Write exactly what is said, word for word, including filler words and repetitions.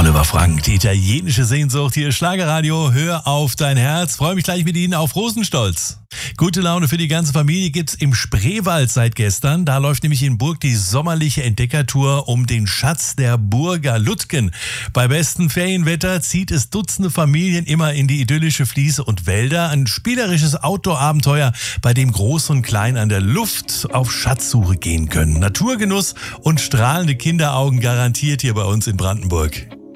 Oliver Frank, die italienische Sehnsucht, hier ist Schlagerradio, hör auf dein Herz. Freue mich gleich mit Ihnen auf Rosenstolz. Gute Laune für die ganze Familie gibt's im Spreewald seit gestern. Da läuft nämlich in Burg die sommerliche Entdeckertour um den Schatz der Burger Lütgen. Bei bestem Ferienwetter zieht es Dutzende Familien immer in die idyllische Fliese und Wälder. Ein spielerisches Outdoor-Abenteuer, bei dem Groß und Klein an der Luft auf Schatzsuche gehen können. Naturgenuss und strahlende Kinderaugen garantiert hier bei uns in Brandenburg.